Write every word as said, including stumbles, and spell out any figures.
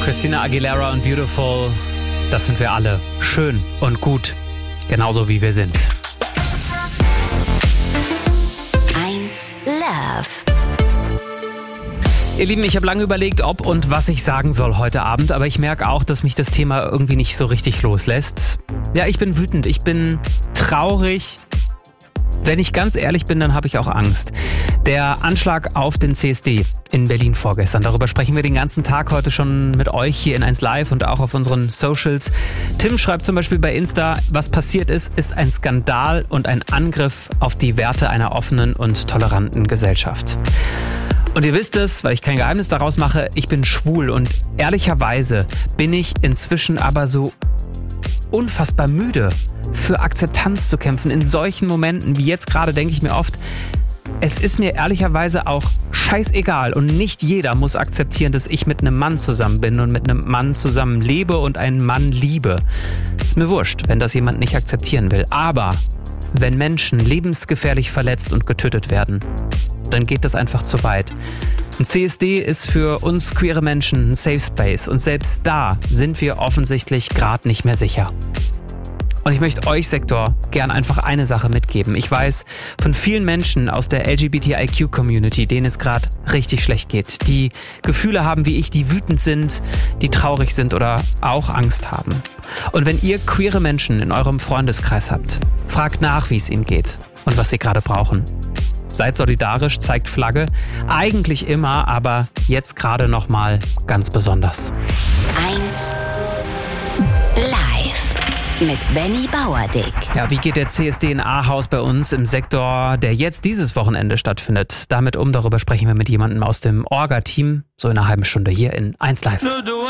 Christina Aguilera und Beautiful, das sind wir alle. Schön und gut, genauso wie wir sind. eins Love. Ihr Lieben, ich habe lange überlegt, ob und was ich sagen soll heute Abend, aber ich merke auch, dass mich das Thema irgendwie nicht so richtig loslässt. Ja, ich bin wütend, ich bin traurig. Wenn ich ganz ehrlich bin, dann habe ich auch Angst. Der Anschlag auf den C S D in Berlin vorgestern, darüber sprechen wir den ganzen Tag heute schon mit euch hier in eins Live und auch auf unseren Socials. Tim schreibt zum Beispiel bei Insta, was passiert ist, ist ein Skandal und ein Angriff auf die Werte einer offenen und toleranten Gesellschaft. Und ihr wisst es, weil ich kein Geheimnis daraus mache, ich bin schwul und ehrlicherweise bin ich inzwischen aber so unfassbar müde, für Akzeptanz zu kämpfen. In solchen Momenten wie jetzt gerade denke ich mir oft, es ist mir ehrlicherweise auch scheißegal und nicht jeder muss akzeptieren, dass ich mit einem Mann zusammen bin und mit einem Mann zusammen lebe und einen Mann liebe. Ist mir wurscht, wenn das jemand nicht akzeptieren will. Aber wenn Menschen lebensgefährlich verletzt und getötet werden, dann geht das einfach zu weit. Ein C S D ist für uns queere Menschen ein Safe Space und selbst da sind wir offensichtlich gerade nicht mehr sicher. Und ich möchte euch, Sektor, gern einfach eine Sache mitgeben. Ich weiß von vielen Menschen aus der L G B T I Q-Community, denen es gerade richtig schlecht geht, die Gefühle haben wie ich, die wütend sind, die traurig sind oder auch Angst haben. Und wenn ihr queere Menschen in eurem Freundeskreis habt, fragt nach, wie es ihnen geht und was sie gerade brauchen. Seid solidarisch, zeigt Flagge. Eigentlich immer, aber jetzt gerade nochmal ganz besonders. eins Live mit Benny Bauerdick. Ja, wie geht der C S D in Ahaus bei uns im Sektor, der jetzt dieses Wochenende stattfindet? Damit um, darüber sprechen wir mit jemandem aus dem Orga-Team, so in einer halben Stunde hier in eins Live.